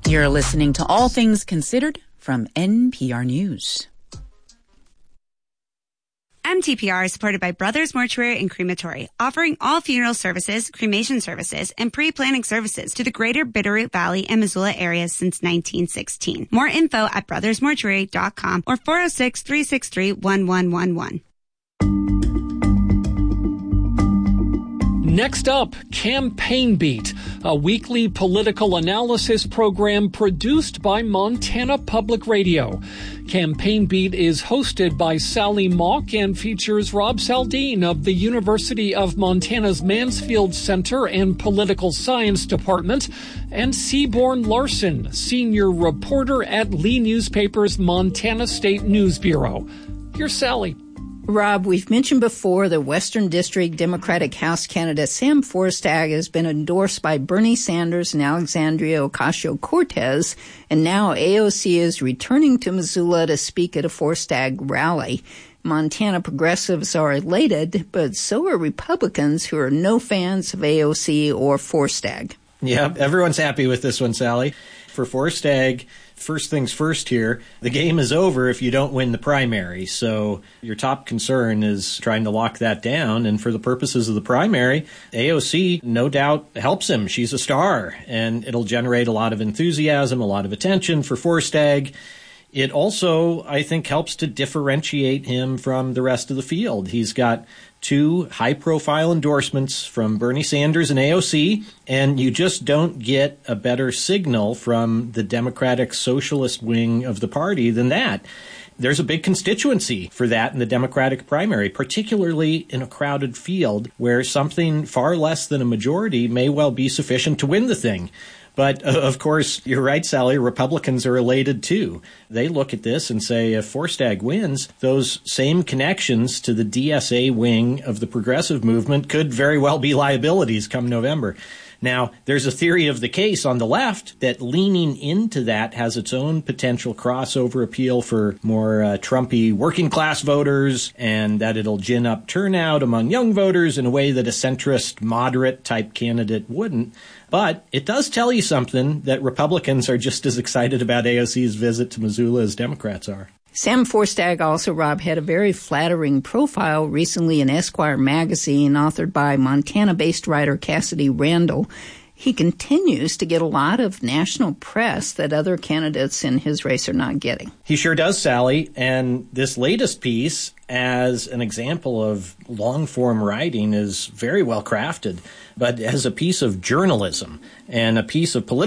You're listening to All Things Considered from NPR News. MTPR is supported by Brothers Mortuary and Crematory, offering all funeral services, cremation services, and pre-planning services to the greater Bitterroot Valley and Missoula areas since 1916. More info at brothersmortuary.com or 406-363-1111. Next up, Campaign Beat, a weekly political analysis program produced by Montana Public Radio. Campaign Beat is hosted by Sally Mock and features Rob Saldin of the University of Montana's Mansfield Center and Political Science Department, and Seaborn Larson, senior reporter at Lee Newspaper's Montana State News Bureau. Here's Sally. Rob, we've mentioned before that Western District Democratic House candidate Sam Forstag has been endorsed by Bernie Sanders and Alexandria Ocasio-Cortez, and now AOC is returning to Missoula to speak at a Forstag rally. Montana progressives are elated, but so are Republicans who are no fans of AOC or Forstag. Yeah, everyone's happy with this one, Sally. For Forstag, first things first here, the game is over if you don't win the primary. So your top concern is trying to lock that down. And for the purposes of the primary, AOC no doubt helps him. She's a star, and it'll generate a lot of enthusiasm, a lot of attention for Forstag. It also, I think, helps to differentiate him from the rest of the field. He's got two high-profile endorsements from Bernie Sanders and AOC, and you just don't get a better signal from the Democratic Socialist wing of the party than that. There's a big constituency for that in the Democratic primary, particularly in a crowded field where something far less than a majority may well be sufficient to win the thing. But, of course, you're right, Sally, Republicans are elated, too. They look at this and say, if Forstag wins, those same connections to the DSA wing of the progressive movement could very well be liabilities come November. Now, there's a theory of the case on the left that leaning into that has its own potential crossover appeal for more Trumpy working-class voters, and that it'll gin up turnout among young voters in a way that a centrist, moderate-type candidate wouldn't. But it does tell you something that Republicans are just as excited about AOC's visit to Missoula as Democrats are. Sam Forstag also, Rob, had a very flattering profile recently in Esquire magazine, authored by Montana-based writer Cassidy Randall. He continues to get a lot of national press that other candidates in his race are not getting. He sure does, Sally. And this latest piece, as an example of long-form writing, is very well crafted, but as a piece of journalism and a piece of political